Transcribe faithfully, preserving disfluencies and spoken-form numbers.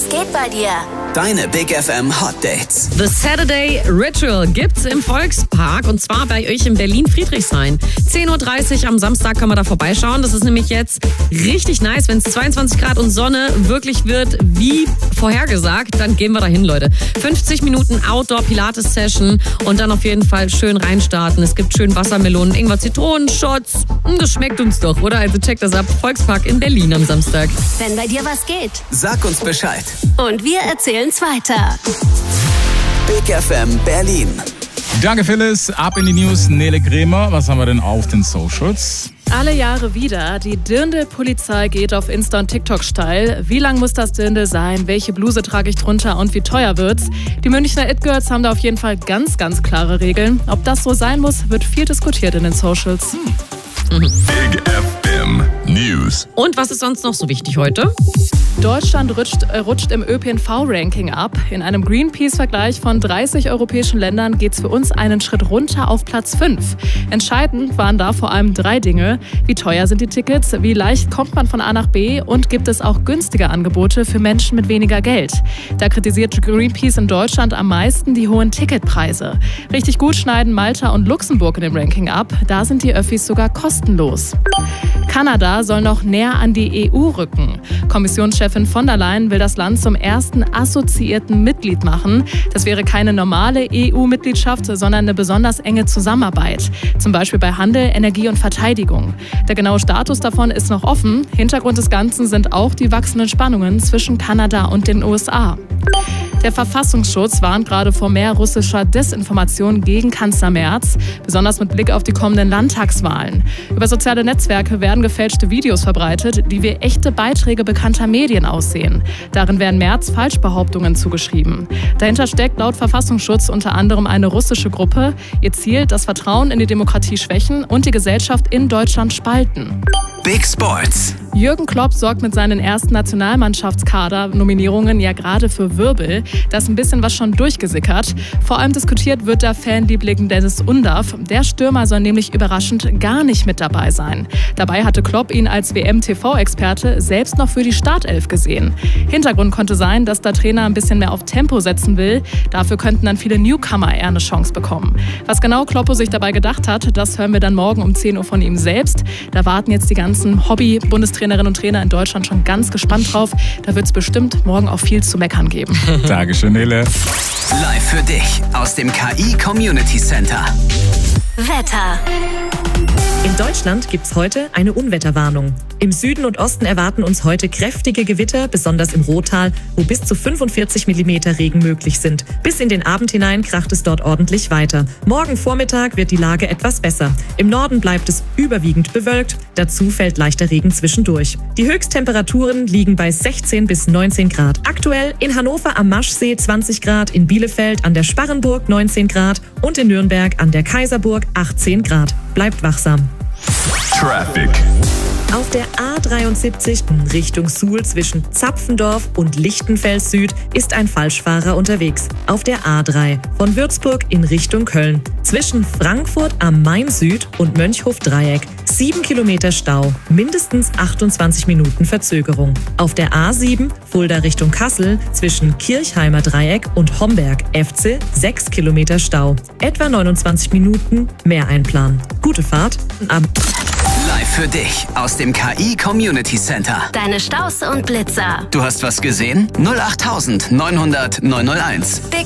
Was geht bei dir? Deine Big F M Hot Dates. The Saturday Ritual gibt's im Volkspark und zwar bei euch in Berlin-Friedrichshain. zehn Uhr dreißig am Samstag kann man da vorbeischauen. Das ist nämlich jetzt richtig nice. Wenn es zweiundzwanzig Grad und Sonne wirklich wird, wie vorhergesagt, dann gehen wir da hin, Leute. fünfzig Minuten Outdoor-Pilates-Session und dann auf jeden Fall schön reinstarten. Es gibt schön Wassermelonen, Ingwer, Zitronenshots. Das schmeckt uns doch, oder? Also checkt das ab. Volkspark in Berlin am Samstag. Wenn bei dir was geht. Sag uns Bescheid. Und wir erzählen's weiter. Big F M Berlin. Danke, Phyllis. Ab in die News. Nele Kremer. Was haben wir denn auf den Socials? Alle Jahre wieder. Die Dirndl-Polizei geht auf Insta und TikTok steil. Wie lang muss das Dirndl sein? Welche Bluse trage ich drunter und wie teuer wird's? Die Münchner It-Girls haben da auf jeden Fall ganz, ganz klare Regeln. Ob das so sein muss, wird viel diskutiert in den Socials. Hm. Big F M News. Und was ist sonst noch so wichtig heute? Deutschland rutscht, äh, rutscht im Ö P N V-Ranking ab. In einem Greenpeace-Vergleich von dreißig europäischen Ländern geht es für uns einen Schritt runter auf Platz fünf. Entscheidend waren da vor allem drei Dinge. Wie teuer sind die Tickets? Wie leicht kommt man von A nach B? Und gibt es auch günstige Angebote für Menschen mit weniger Geld? Da kritisiert Greenpeace in Deutschland am meisten die hohen Ticketpreise. Richtig gut schneiden Malta und Luxemburg in dem Ranking ab. Da sind die Öffis sogar kostenlos. Kanada soll noch näher an die E U rücken. Kommissionschefin von der Leyen will das Land zum ersten assoziierten Mitglied machen. Das wäre keine normale E U-Mitgliedschaft, sondern eine besonders enge Zusammenarbeit. Zum Beispiel bei Handel, Energie und Verteidigung. Der genaue Status davon ist noch offen. Hintergrund des Ganzen sind auch die wachsenden Spannungen zwischen Kanada und den U S A. Der Verfassungsschutz warnt gerade vor mehr russischer Desinformation gegen Kanzler Merz, besonders mit Blick auf die kommenden Landtagswahlen. Über soziale Netzwerke werden gefälschte Videos verbreitet, die wie echte Beiträge bekannter Medien aussehen. Darin werden Merz Falschbehauptungen zugeschrieben. Dahinter steckt laut Verfassungsschutz unter anderem eine russische Gruppe. Ihr Ziel, das Vertrauen in die Demokratie schwächen und die Gesellschaft in Deutschland spalten. Big Sports. Jürgen Klopp sorgt mit seinen ersten Nationalmannschaftskader-Nominierungen ja gerade für Wirbel. Da ist ein bisschen was schon durchgesickert. Vor allem diskutiert wird da Fanliebling Dennis Undav. Der Stürmer soll nämlich überraschend gar nicht mit dabei sein. Dabei hatte Klopp ihn als W M-T V-Experte selbst noch für die Startelf gesehen. Hintergrund konnte sein, dass der Trainer ein bisschen mehr auf Tempo setzen will. Dafür könnten dann viele Newcomer eher eine Chance bekommen. Was genau Kloppo sich dabei gedacht hat, das hören wir dann morgen um zehn Uhr von ihm selbst. Da warten jetzt die ganzen Hobby-Bundestrainerinnen und Trainer in Deutschland schon ganz gespannt drauf. Da wird es bestimmt morgen auch viel zu meckern geben. Dankeschön, Nele. Live für dich aus dem K I Community Center. Wetter. In Deutschland gibt's heute eine Unwetterwarnung. Im Süden und Osten erwarten uns heute kräftige Gewitter, besonders im Ruhrtal, wo bis zu fünfundvierzig Millimeter Regen möglich sind. Bis in den Abend hinein kracht es dort ordentlich weiter. Morgen Vormittag wird die Lage etwas besser. Im Norden bleibt es überwiegend bewölkt, dazu fällt leichter Regen zwischendurch. Die Höchsttemperaturen liegen bei sechzehn bis neunzehn Grad. Aktuell in Hannover am Maschsee zwanzig Grad, in Bielefeld an der Sparrenburg neunzehn Grad und in Nürnberg an der Kaiserburg achtzehn Grad. Bleibt wachsam. Traffic. Auf der A dreiundsiebzig in Richtung Suhl zwischen Zapfendorf und Lichtenfels Süd ist ein Falschfahrer unterwegs. Auf der A drei von Würzburg in Richtung Köln. Zwischen Frankfurt am Main Süd und Mönchhof-Dreieck sieben Kilometer Stau, mindestens achtundzwanzig Minuten Verzögerung. Auf der A sieben Fulda Richtung Kassel zwischen Kirchheimer Dreieck und Homberg F C sechs Kilometer Stau. Etwa neunundzwanzig Minuten mehr einplanen. Gute Fahrt. Ab Live für dich aus dem K I Community Center. Deine Staus und Blitzer. Du hast was gesehen? null acht neun null null neun null eins. Big